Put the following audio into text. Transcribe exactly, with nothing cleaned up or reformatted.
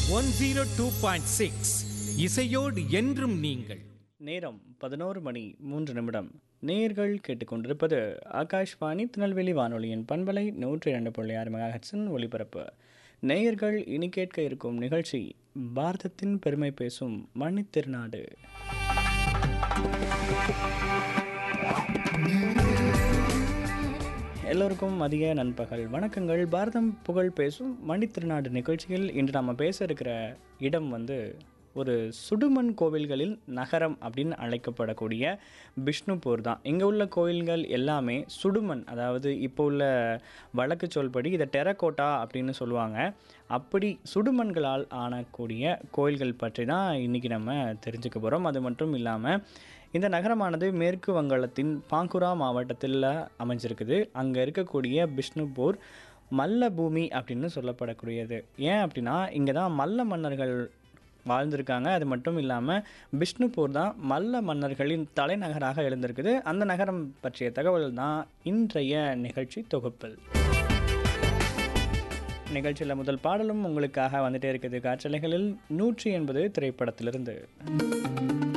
One zero two point six இசையோடு என்றும் நீங்கள். நேரம் பதினோரு மணி மூன்று நிமிடம். நேயர்கள் கேட்டுக்கொண்டிருப்பது ஆகாஷ்வாணி திருநெல்வேலி வானொலியின் பண்பலை நூற்றி இரண்டு புள்ளி ஆறு மெகாஹெர்ட்ஸின் ஒலிபரப்பு. நேயர்கள் இனி கேட்க இருக்கும் நிகழ்ச்சி பாரதத்தின் பெருமை பேசும் மணித்திருநாடு. எல்லோருக்கும் மதிய நண்பகல் வணக்கங்கள். பாரதம் புகழ் பேசும் மணித்திருநாடு நிகழ்ச்சியில் இன்று நம்ம பேச இருக்கிற இடம் வந்து ஒரு சுடுமண் கோவில்களில் நகரம் அப்படின்னு அழைக்கப்படக்கூடிய பிஷ்ணுபூர் தான். இங்கே உள்ள கோயில்கள் எல்லாமே சுடுமண், அதாவது இப்போ உள்ள வழக்கு சொல்படி இதை டெரகோட்டா அப்படின்னு சொல்லுவாங்க. அப்படி சுடுமண்களால் ஆனக்கூடிய கோயில்கள் பற்றி தான் இன்றைக்கி நம்ம தெரிஞ்சுக்க போகிறோம். அது மட்டும் இல்லாமல் இந்த நகரமானது மேற்கு வங்காளத்தின் பாங்குரா மாவட்டத்தில் அமைஞ்சிருக்குது. அங்கே இருக்கக்கூடிய பிஷ்ணுபூர் மல்ல பூமி அப்படின்னு சொல்லப்படக்கூடியது. ஏன் அப்படின்னா இங்கே தான் மல்ல மன்னர்கள் வாழ்ந்திருக்காங்க. அது மட்டும் இல்லாமல் பிஷ்ணுபூர் தான் மல்ல மன்னர்களின் தலைநகராக எழுந்திருக்குது. அந்த நகரம் பற்றிய தகவல் தான் இன்றைய நிகழ்ச்சி தொகுப்பில். நிகழ்ச்சியில் முதல் பாடலும் உங்களுக்காக வந்துட்டே இருக்குது. காற்றலைகளில் நூற்றி எண்பது திரைப்படத்திலிருந்து.